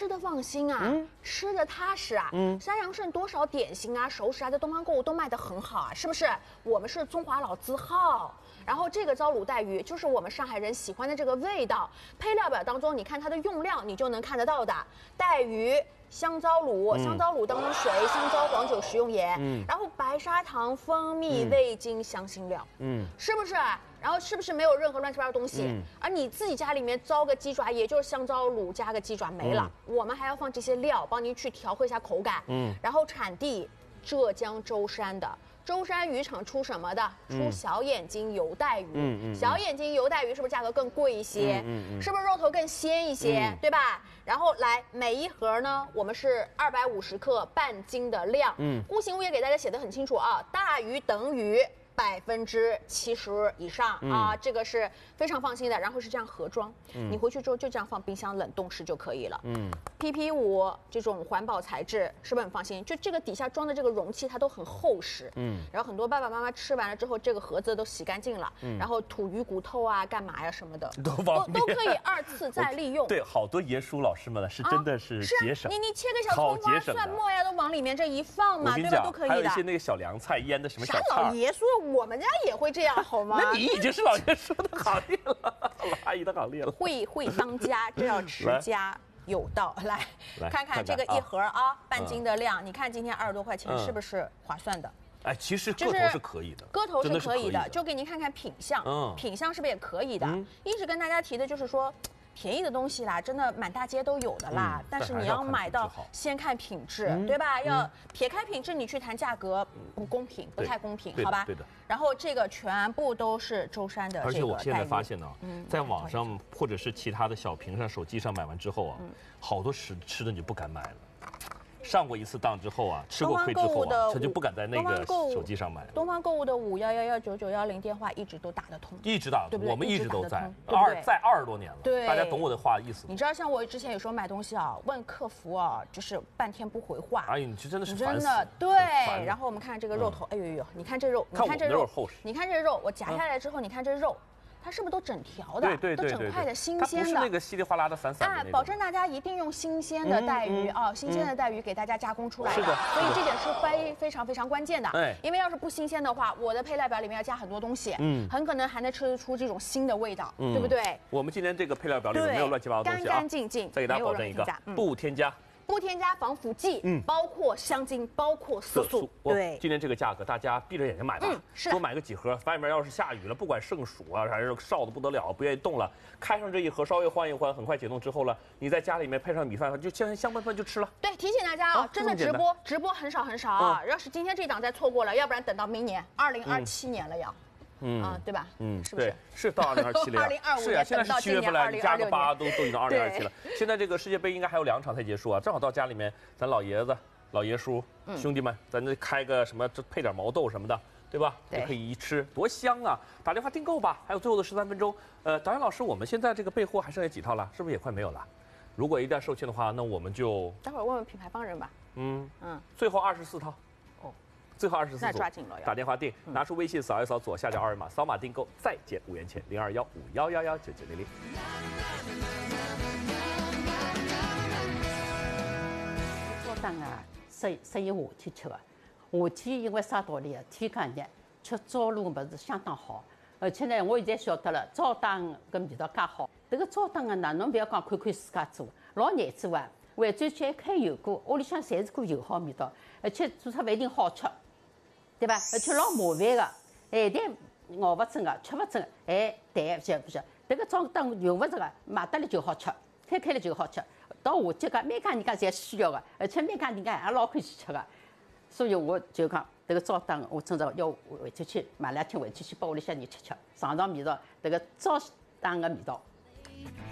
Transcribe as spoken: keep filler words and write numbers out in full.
吃的放心啊，嗯、吃的踏实啊。嗯，山阳盛多少点心啊、熟食啊，在东方购物都卖得很好啊，是不是？我们是中华老字号。然后这个糟卤带鱼就是我们上海人喜欢的这个味道。配料表当中，你看它的用料，你就能看得到的。带鱼、香糟卤、香糟卤当中水、香糟、黄酒、食用盐，嗯，然后白砂糖、蜂蜜、味精、香辛料，嗯，是不是？然后是不是没有任何乱七八糟东西？嗯，而你自己家里面糟个鸡爪，也就是香糟卤加个鸡爪没了。嗯、我们还要放这些料，帮您去调和一下口感。嗯，然后产地浙江舟山的。舟山渔场出什么的？出小眼睛油带鱼。嗯嗯，小眼睛油带鱼是不是价格更贵一些？嗯嗯，是不是肉头更鲜一些？嗯、对吧？然后来每一盒呢，我们是二百五十克半斤的量。嗯，户型物也给大家写得很清楚啊，大于等于百分之七十以上、嗯、啊，这个是非常放心的。然后是这样盒装，嗯、你回去之后就这样放冰箱冷冻室就可以了。嗯 ，P P 五 这种环保材质是不是很放心？就这个底下装的这个容器它都很厚实。嗯，然后很多爸爸妈妈吃完了之后，这个盒子都洗干净了，嗯、然后吐鱼骨头啊、干嘛呀什么的都都都可以二次再利用。 对，好多爷叔老师们呢是真的是节省， 啊、你你切个小葱花、蒜末呀，都往里面这一放嘛，对吧？都可以的。 还有一些那个小凉菜腌的什么小菜。 老爷说我们家也会这样，好吗？ 那你已经是老爷说的行列了，老阿姨的行列了。 会会当家，这要持家有道。来，来看看这个一盒啊，啊半斤的量，嗯、你看今天二十多块钱，是不是划算的？ 哎，其实个头是可以的， 个头是可以的，就给您看看品相，嗯，品相是不是也可以的？嗯、一直跟大家提的就是说。便宜的东西啦，真的满大街都有的啦。嗯、但是你要买到，先看品质，嗯、对吧？要撇开品质，你去谈价格不公平，不太公平，好吧？ 对的。 然后这个全部都是舟山的这个而且我现在发现呢、啊，嗯、在网上或者是其他的小屏上、手机上买完之后啊，嗯、好多吃吃的你就不敢买了。上过一次当之后啊，吃过亏之后啊，他就不敢在那个手机上买。 东方购物的五幺幺幺九九幺零电话一直都打得通， 一直打得通，我们一直都在，二在二十多年了。 对， 大家懂我的话意思。 你知道，像我之前有时候买东西啊，问客服啊，就是半天不回话。 哎呀，你这真的是真的对。然后我们看这个肉头，哎呦呦，你看这肉，你看这肉厚实，你看这肉，我夹下来之后，你看这肉。它是不是都整条的？ 对对对， 都整块的，新鲜的， 它不是那个稀里哗啦的散散的那种。 哎，保证大家一定用新鲜的带鱼啊，新鲜的带鱼给大家加工出来的。 是的， 所以这点是非非常非常关键的。哎，因为要是不新鲜的话，我的配料表里面要加很多东西，嗯，很可能还能吃得出这种新的味道，对不对？ 我们今天这个配料表里面没有乱七八糟东西啊， 干干净净， 再给大家保证一个，不添加。 不添加防腐剂，嗯，包括香精，包括色素。对， 今天这个价格，大家闭着眼睛买吧，嗯，是多买个几盒。外面要是下雨了，不管盛暑啊，还是烧的不得了，不愿意动了，开上这一盒，稍微换一换，很快解冻之后了，你在家里面配上米饭，就香香喷喷就吃了。 对，提醒大家啊，真的直播，直播很少很少啊。要是今天这档再错过了，要不然等到明年二零二七年了要。嗯啊，对吧？嗯，是不是？ 是到二零二七了。 二零二五年，现在是七月份了，你加个八都都已经二零二七了。现在这个世界杯应该还有两场才结束啊，正好到家里面，咱老爷子、老爷叔、兄弟们，咱这开个什么，这配点毛豆什么的，对吧？也可以一吃，多香啊！打电话订购吧，还有最后的十三分钟。呃，导演老师，我们现在这个备货还剩下几套了？是不是也快没有了？如果一旦售罄的话，那我们就待会儿问问品牌方人吧。 嗯嗯，最后二十四套。最后二十四组，打电话订，拿出微信扫一扫左下角二维码，扫码订购，再减五元钱，零二幺五幺幺幺九九零零。 早档啊，十十一夏天吃的，夏天因为啥道理啊？天干热，吃早卤物事相当好，而且呢，我现在晓得了，早档个味道介好。这个早档啊，哪侬不要讲看看自家做，老难做啊。回转去一开油锅，屋里向侪是股油好味道，而且做出来一定好吃。对吧？而且老麻烦的，哎，但熬不准个，吃不准，哎，淡不是不是？这个早档用不着个，买得了就好吃，开开了就好吃。到夏节个，每家人家侪需要的，而且每家人家也老欢喜吃的。所以我就讲，这个早档我真的要回去去买两天回去去拨屋里向人吃吃，尝尝味道，这个早档的味道。